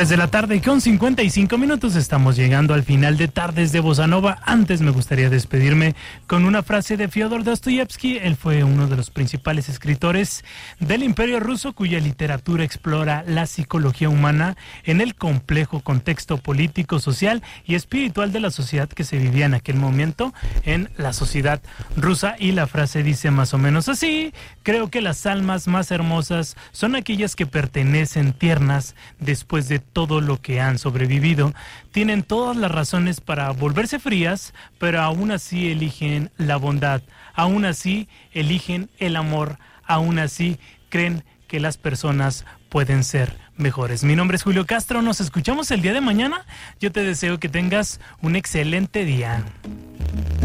3 de la tarde con 55 minutos. Estamos llegando al final de Tardes de Bossa Nova. Antes me gustaría despedirme con una frase de Fyodor Dostoyevsky. Él fue uno de los principales escritores del Imperio Ruso, cuya literatura explora la psicología humana en el complejo contexto político, social y espiritual de la sociedad que se vivía en aquel momento en la sociedad rusa. Y la frase dice más o menos así: creo que las almas más hermosas son aquellas que pertenecen tiernas después de todo lo que han sobrevivido. Tienen todas las razones para volverse frías, pero aún así eligen la bondad, aún así eligen el amor, aún así creen que las personas pueden ser mejores. Mi nombre es Julio Castro, nos escuchamos el día de mañana. Yo te deseo que tengas un excelente día.